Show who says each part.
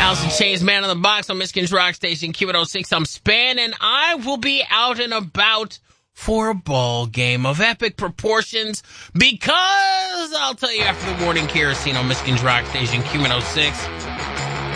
Speaker 1: Alice in Chains, Man in the Box on Michigan's Rock Station, Q106. I'm Span, and I will be out and about for a ball game of epic proportions because I'll tell you after the morning kerosene on Michigan's Rock Station, Q106.